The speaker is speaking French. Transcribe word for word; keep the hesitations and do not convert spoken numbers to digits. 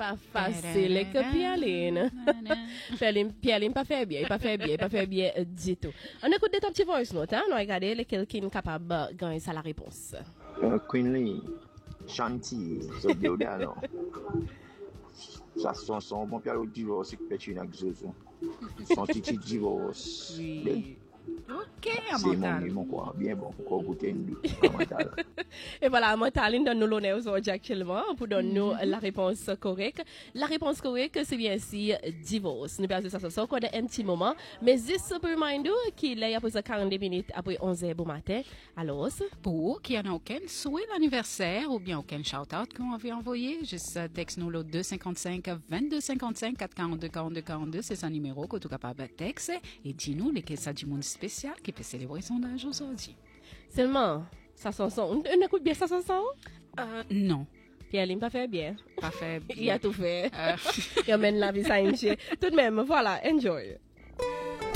pas facile que Pierre-Lynn. Pierre-Lynn, Pierre-Lynn pas fait bien, il pas fait bien, il pas fait bien euh, du tout. On écoute des petits voice notes, hein, on va regarder lesquels qui sont capables de gagner ça la réponse. Uh, Queenly, Shanti, so bien alors. Ça son son bon piano divorce qui peut une exoso. Son petit divorce. Oui. Ok, c'est mon Amantal. mon quoi, bien bon pour goûter une Amantal. Et voilà, Amantal donne nous l'honneur aujourd'hui actuellement pour donner nous la réponse correcte. La réponse correcte, c'est bien si divorce. Nous perdons ça sur ça, qu'on a un petit moment. Mais juste pour reminder qu'il est après quarante minutes après onze heures du matin. Alors, Pour qu'il n'y en a aucun souhait d'anniversaire ou bien aucun shout-out qu'on avait envoyé, juste euh, texte-nous le deux cinquante-cinq vingt-deux cinquante-cinq quatre quarante-deux quarante-deux quarante-deux, c'est son numéro que tu es capable de texter et dis-nous lesquels ça du monde spécial qui peut célébrer son âge aujourd'hui. seulement, ça sent son. On écoute bien ça sent son? Euh, non, Pierre-Lynn pas fait bien. pas fait. Il a tout fait. Euh, Il amène la vie ça une chie. Tout de même, voilà, enjoy.